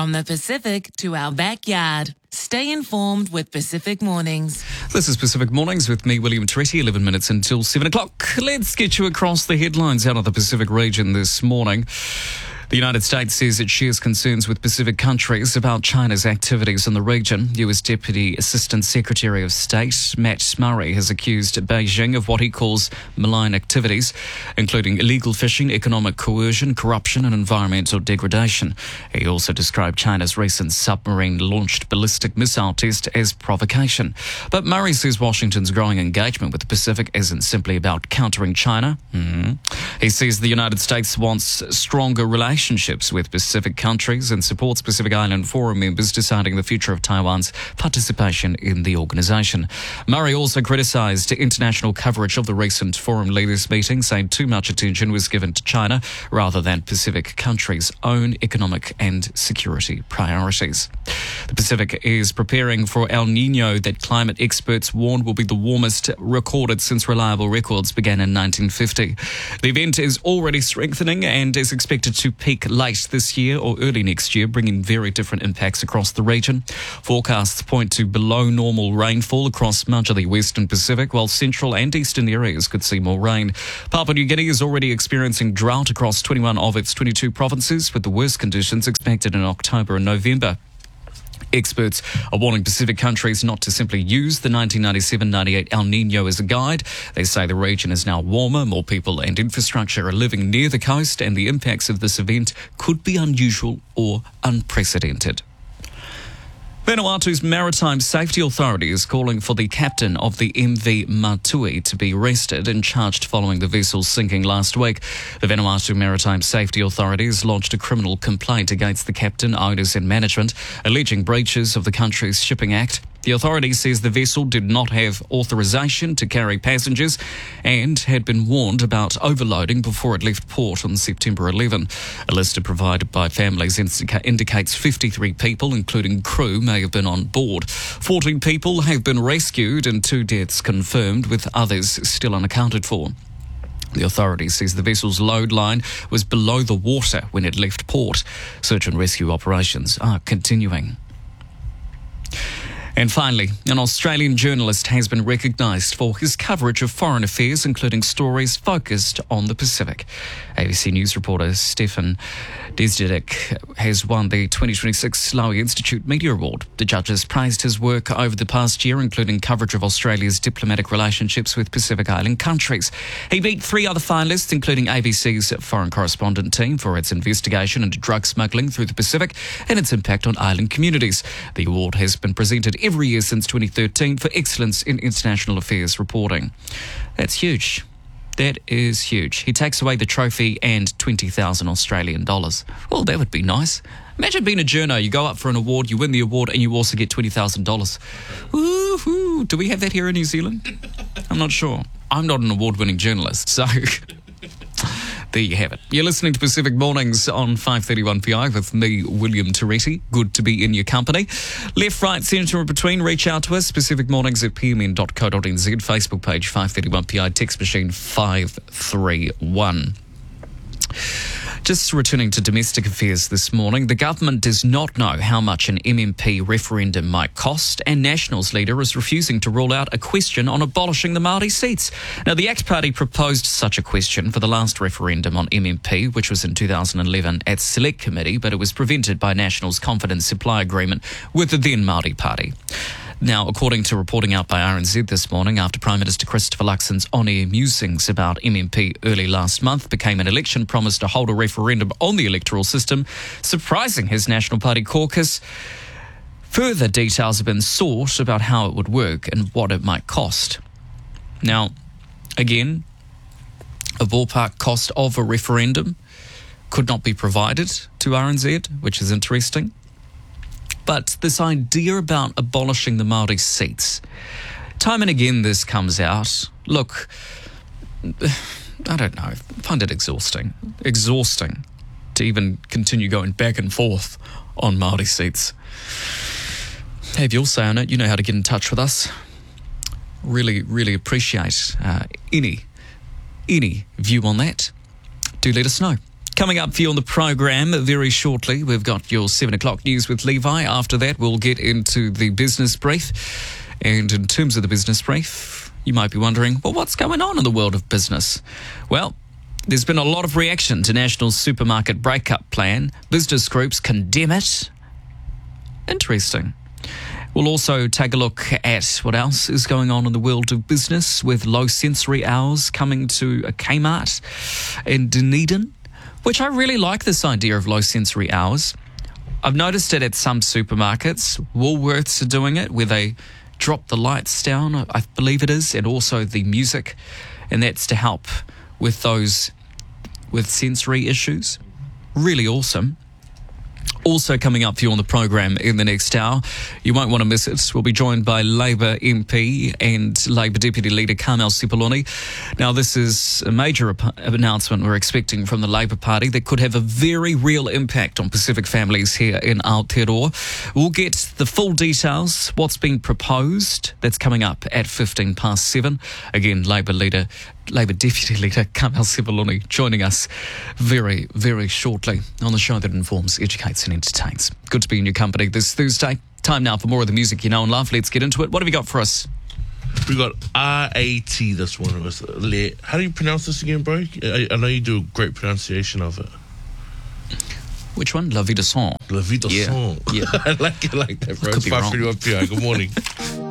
From the Pacific to our backyard. Stay informed with Pacific Mornings. This is Pacific Mornings with me, William Toretti, 11 minutes until 7 o'clock. Let's get you across the headlines out of the Pacific region this morning. The United States says it shares concerns with Pacific countries about China's activities in the region. US Deputy Assistant Secretary of State Matt Murray has accused Beijing of what he calls malign activities, including illegal fishing, economic coercion, corruption and environmental degradation. He also described China's recent submarine-launched ballistic missile test as provocation. But Murray says Washington's growing engagement with the Pacific isn't simply about countering China. He says the United States wants stronger relationships with Pacific countries and supports Pacific Island Forum members deciding the future of Taiwan's participation in the organisation. Murray also criticised international coverage of the recent Forum leaders meeting, saying too much attention was given to China rather than Pacific countries' own economic and security priorities. The Pacific is preparing for El Niño that climate experts warned will be the warmest recorded since reliable records began in 1950. The event is already strengthening and is expected to peak late this year or early next year, bringing very different impacts across the region. Forecasts point to below normal rainfall across much of the western Pacific, while central and eastern areas could see more rain. Papua New Guinea is already experiencing drought across 21 of its 22 provinces, with the worst conditions expected in October and November. Experts are warning Pacific countries not to simply use the 1997-98 El Niño as a guide. They say the region is now warmer, more people and infrastructure are living near the coast, and the impacts of this event could be unusual or unprecedented. Vanuatu's Maritime Safety Authority is calling for the captain of the MV Matui to be arrested and charged following the vessel's sinking last week. The Vanuatu Maritime Safety Authority has lodged a criminal complaint against the captain, owners and management, alleging breaches of the country's Shipping Act. The authority says the vessel did not have authorisation to carry passengers and had been warned about overloading before it left port on September 11. A list provided by families indicates 53 people, including crew, may have been on board. 14 people have been rescued and 2 deaths confirmed, with others still unaccounted for. The authority says the vessel's load line was below the water when it left port. Search and rescue operations are continuing. And finally, an Australian journalist has been recognised for his coverage of foreign affairs, including stories focused on the Pacific. ABC News reporter Stefan Desdedic has won the 2026 Lowy Institute Media Award. The judges praised his work over the past year, including coverage of Australia's diplomatic relationships with Pacific Island countries. He beat 3 other finalists, including ABC's foreign correspondent team for its investigation into drug smuggling through the Pacific and its impact on island communities. The award has been presented every year since 2013 for excellence in international affairs reporting. That's huge. That is huge. He takes away the trophy and 20,000 Australian dollars. Well, that would be nice. Imagine being a journo. You go up for an award, you win the award, and you also get $20,000. Woohoo! Do we have that here in New Zealand? I'm not sure. I'm not an award-winning journalist, so there you have it. You're listening to Pacific Mornings on 531PI with me, William Toretti. Good to be in your company. Left, right, centre and between, reach out to us. Pacific Mornings at pmn.co.nz. Facebook page 531PI. Text machine 531. Just returning to domestic affairs this morning, the government does not know how much an MMP referendum might cost, and Nationals leader is refusing to rule out a question on abolishing the Māori seats. Now, the ACT Party proposed such a question for the last referendum on MMP, which was in 2011 at Select Committee, but it was prevented by Nationals' confidence supply agreement with the then Māori Party. Now, according to reporting out by RNZ this morning, after Prime Minister Christopher Luxon's on-air musings about MMP early last month became an election promise to hold a referendum on the electoral system, surprising his National Party caucus, further details have been sought about how it would work and what it might cost. Now, again, a ballpark cost of a referendum could not be provided to RNZ, which is interesting. But this idea about abolishing the Māori seats, time and again this comes out. Look, I don't know, I find it exhausting to even continue going back and forth on Māori seats. Have your say on it. You know how to get in touch with us. Really, really appreciate any view on that. Do let us know. Coming up for you on the program very shortly, we've got your 7 o'clock news with Levi. After that, we'll get into the business brief. And in terms of the business brief, you might be wondering, well, what's going on in the world of business? Well, there's been a lot of reaction to National Supermarket Breakup Plan. Business groups condemn it. Interesting. We'll also take a look at what else is going on in the world of business with low sensory hours coming to a Kmart in Dunedin, which I really like this idea of low sensory hours. I've noticed it at some supermarkets. Woolworths are doing it where they drop the lights down, I believe it is, and also the music, and that's to help with those with sensory issues. Really awesome. Also coming up for you on the program in the next hour, you won't want to miss it. We'll be joined by Labour MP and Labour Deputy Leader Carmel Sepuloni. Now, this is a major announcement we're expecting from the Labour Party that could have a very real impact on Pacific families here in Aotearoa. We'll get the full details, what's being proposed. That's coming up at 7:15. Again, Labour Deputy Leader Carmel Sepuloni joining us very, very shortly on the show that informs, educates and entertains. Good to be in your company this Thursday. Time now for more of the music you know and love. Let's get into it. What have you got for us? We got R-A-T, this one. It was how do you pronounce this again, bro? I know you do a great pronunciation of it. Which one? La Vie de Son. La Vie de Son. Yeah. I like it like that, bro. Could be wrong. Good morning.